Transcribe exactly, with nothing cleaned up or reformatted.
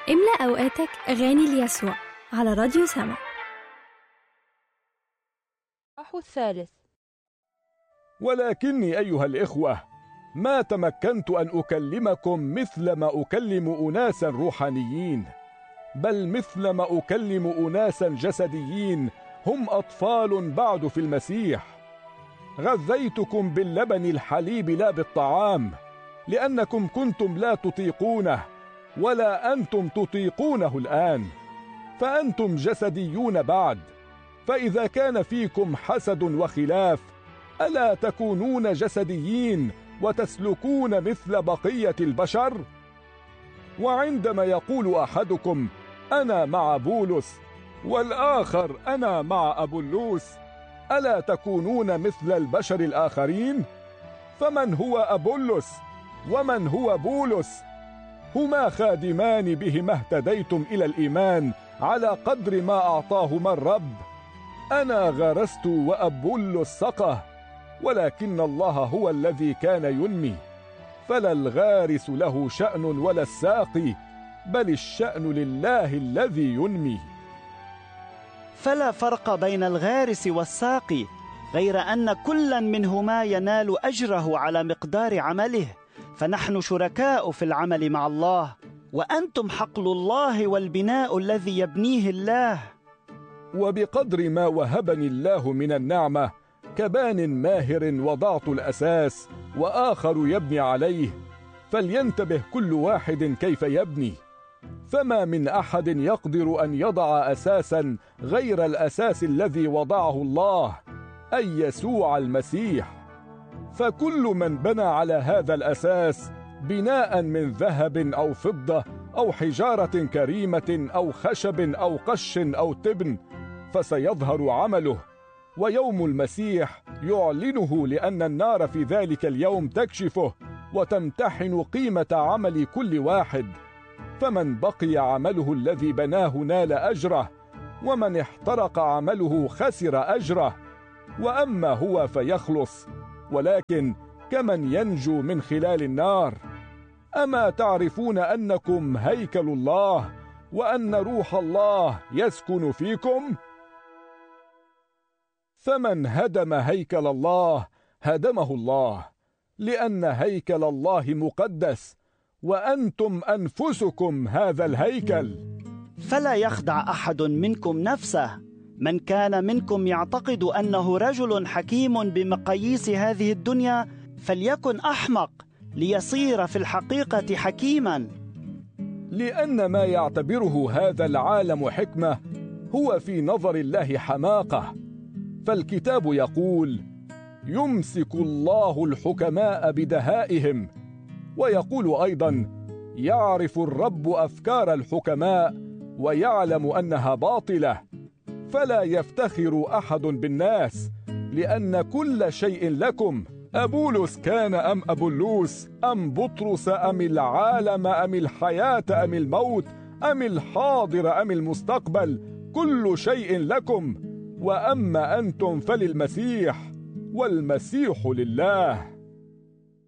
املأ أوقاتك أغاني ليسوع على راديو سما. الإصحاح الثالث. ولكني أيها الإخوة ما تمكنت أن أكلمكم مثل ما أكلم أناسا روحانيين، بل مثل ما أكلم أناسا جسديين هم أطفال بعد في المسيح. غذيتكم باللبن الحليب لا بالطعام، لأنكم كنتم لا تطيقونه ولا أنتم تطيقونه الآن، فأنتم جسديون بعد. فإذا كان فيكم حسد وخلاف ألا تكونون جسديين وتسلكون مثل بقية البشر؟ وعندما يقول أحدكم أنا مع بولس والآخر أنا مع أبولوس، ألا تكونون مثل البشر الآخرين؟ فمن هو أبولس ومن هو بولس؟ هما خادمان بهما اهتديتم إلى الإيمان على قدر ما أعطاهما الرب. أنا غرست وأبولس سقى، ولكن الله هو الذي كان ينمي. فلا الغارس له شأن ولا الساقي، بل الشأن لله الذي ينمي. فلا فرق بين الغارس والساقي، غير أن كلا منهما ينال أجره على مقدار عمله، فنحن شركاء في العمل مع الله، وأنتم حقل الله والبناء الذي يبنيه الله. وبقدر ما وهبني الله من النعمة كبان ماهر وضعت الأساس وآخر يبني عليه، فلينتبه كل واحد كيف يبني. فما من أحد يقدر أن يضع أساسا غير الأساس الذي وضعه الله، أي يسوع المسيح. فكل من بنى على هذا الأساس بناء من ذهب أو فضة أو حجارة كريمة أو خشب أو قش أو تبن فسيظهر عمله، ويوم المسيح يعلنه، لأن النار في ذلك اليوم تكشفه وتمتحن قيمة عمل كل واحد. فمن بقي عمله الذي بناه نال أجره، ومن احترق عمله خسر أجره. وأما هو فيخلص، ولكن كمن ينجو من خلال النار. أما تعرفون أنكم هيكل الله، وأن روح الله يسكن فيكم؟ فمن هدم هيكل الله هدمه الله، لأن هيكل الله مقدس، وأنتم أنفسكم هذا الهيكل. فلا يخدع أحد منكم نفسه. من كان منكم يعتقد أنه رجل حكيم بمقاييس هذه الدنيا فليكن أحمق، ليصير في الحقيقة حكيما. لأن ما يعتبره هذا العالم حكمة هو في نظر الله حماقة. فالكتاب يقول يمسك الله الحكماء بدهائهم، ويقول أيضا يعرف الرب أفكار الحكماء ويعلم أنها باطلة. فلا يفتخر أحد بالناس، لأن كل شيء لكم. أبولس كان أم أبولوس أم بطرس أم العالم أم الحياة أم الموت أم الحاضر أم المستقبل، كل شيء لكم. وأما أنتم فللمسيح، والمسيح لله.